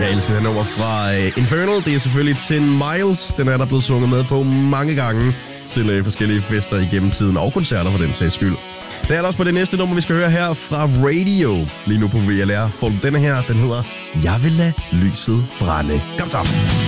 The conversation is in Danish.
Jeg elsker det nummer fra Infernal. Det er selvfølgelig 10 Miles. Den er der blevet sunget med på mange gange til forskellige fester igennem tiden, og koncerter for den sags skyld. Det er der også på det næste nummer, vi skal høre her fra Radio. Lige nu på VLR får du denne her. Den hedder Jeg vil lade lyset brænde. Kom så!